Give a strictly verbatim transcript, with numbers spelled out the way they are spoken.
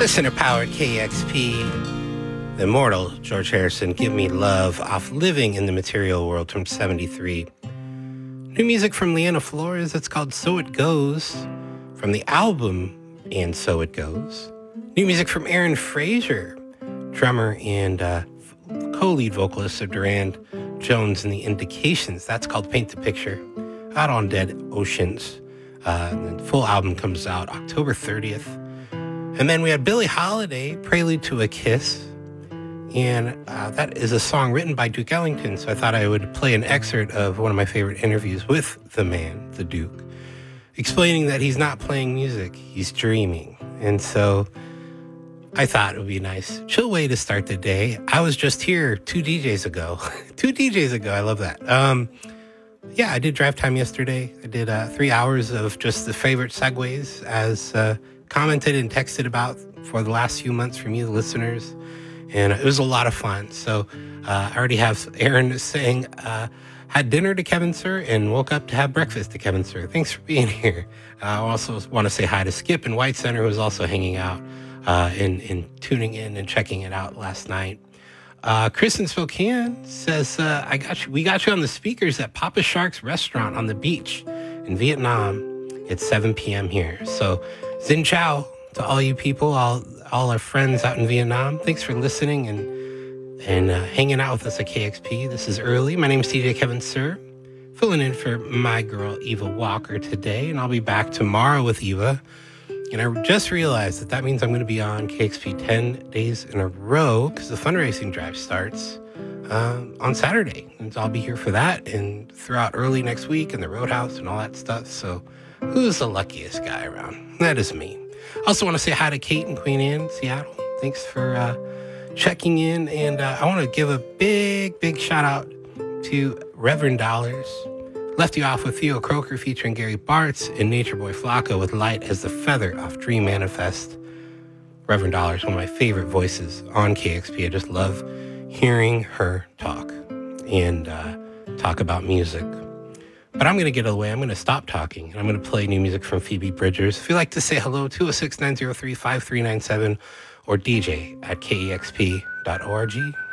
Listener-powered K X P, the immortal George Harrison, Give Me Love, off Living in the Material World from seventy-three. New music from Leanna Flores, it's called So It Goes, from the album And So It Goes. New music from Aaron Fraser, drummer and uh, co-lead vocalist of Durand Jones and the Indications. That's called Paint the Picture, out on Dead Oceans. Uh, the full album comes out October thirtieth. And then we had Billie Holiday, Prelude to a Kiss. And uh, that is a song written by Duke Ellington. So I thought I would play an excerpt of one of my favorite interviews with the man, the Duke, explaining that he's not playing music, he's dreaming. And so I thought it would be a nice, chill way to start the day. I was just here two D Js ago. two D Js ago, I love that. Um, yeah, I did Drive Time yesterday. I did uh, three hours of just the favorite segues as uh, commented and texted about for the last few months from you, the listeners. And it was a lot of fun. So uh, I already have Aaron saying, uh, had dinner to Kevin Sir and woke up to have breakfast to Kevin Sir. Thanks for being here. Uh, I also want to say hi to Skip in White Center, who was also hanging out uh, and, and tuning in and checking it out last night. Uh, Chris in Spokane says, uh, I got you. We got you on the speakers at Papa Shark's restaurant on the beach in Vietnam. It's seven p.m. here. So Xin Chao to all you people, all all our friends out in Vietnam. Thanks for listening and and uh, hanging out with us at K X P. This is early. My name is D J Kevin Sir, filling in for my girl Eva Walker today, and I'll be back tomorrow with Eva. And I just realized that that means I'm going to be on K X P ten days in a row because the fundraising drive starts uh, on Saturday. And so I'll be here for that and throughout early next week and the Roadhouse and all that stuff. So who's the luckiest guy around? That is me. I also want to say hi to Kate in Queen Anne, Seattle. Thanks for uh, checking in. And uh, I want to give a big, big shout out to Reverend Dollars. Left you off with Theo Croker featuring Gary Bartz and Nature Boy Flacco with Light as the Feather off Dream Manifest. Reverend Dollars, one of my favorite voices on K X P. I just love hearing her talk and uh, talk about music. But I'm going to get away. I'm going to stop talking. And I'm going to play new music from Phoebe Bridgers. If you'd like to say hello, two oh six, nine oh three, five three nine seven or D J at K E X P dot org.